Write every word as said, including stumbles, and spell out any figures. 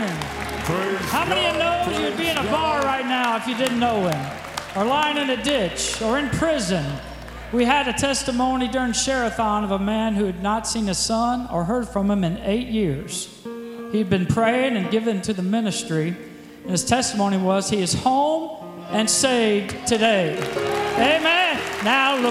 morning. Praise How many of you God, knows you'd be in a praise bar God. right now if you didn't know him? Or lying in a ditch, or in prison. We had a testimony during Share-a-thon of a man who had not seen his son or heard from him in eight years. He'd been praying and given to the ministry, and his testimony was he is home and saved today. Amen. Now look.